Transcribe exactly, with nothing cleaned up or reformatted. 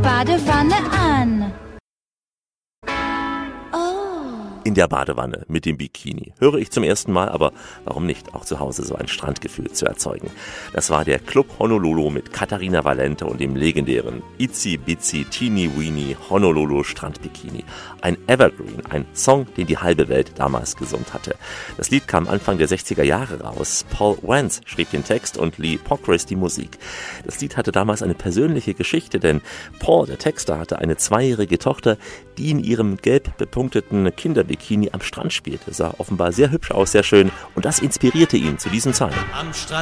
Badewanne an. In der Badewanne mit dem Bikini. Höre ich zum ersten Mal, aber warum nicht, auch zu Hause so ein Strandgefühl zu erzeugen. Das war der Club Honolulu mit Katharina Valente und dem legendären Itsy Bitsy Teeny Weeny Honolulu Strandbikini. Ein Evergreen, ein Song, den die halbe Welt damals gesummt hatte. Das Lied kam Anfang der sechziger Jahre raus. Paul Wentz schrieb den Text und Lee Pockris die Musik. Das Lied hatte damals eine persönliche Geschichte, denn Paul, der Texter, hatte eine zweijährige Tochter, die in ihrem gelb bepunkteten Kinderbikini Bikini am Strand spielte. Sah offenbar sehr hübsch aus, sehr schön. Und das inspirierte ihn zu diesen Zeilen. Am Strand